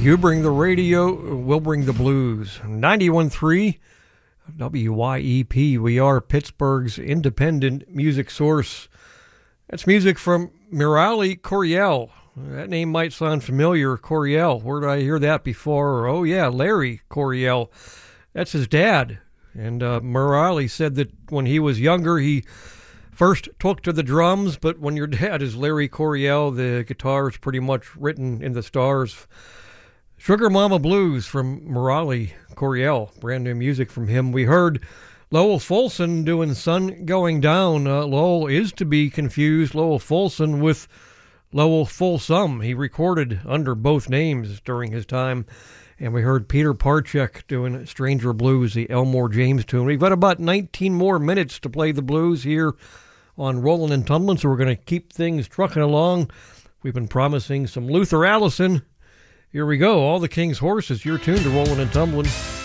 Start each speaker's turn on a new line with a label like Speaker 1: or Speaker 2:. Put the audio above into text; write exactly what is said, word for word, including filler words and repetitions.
Speaker 1: You bring the radio, we'll bring the blues. ninety-one point three W Y E P. We are Pittsburgh's independent music source. That's music from Murali Coryell. That name might sound familiar, Coryell. Where did I hear that before? Oh, yeah, Larry Coryell. That's his dad. And uh, Murali said that when he was younger, he first took to the drums, but when your dad is Larry Coryell, the guitar is pretty much written in the stars. Sugar Mama Blues from Murali Coryell. Brand new music from him. We heard Lowell Fulson doing Sun Going Down. Uh, Lowell is to be confused, Lowell Fulson, with Lowell Fulsome. He recorded under both names during his time. And we heard Peter Parchek doing Stranger Blues, the Elmore James tune. We've got about nineteen more minutes to play the blues here on Rollin' and Tumblin', so we're going to keep things trucking along. We've been promising some Luther Allison. Here we go. All the King's Horses, your tune to Rollin' and Tumblin'.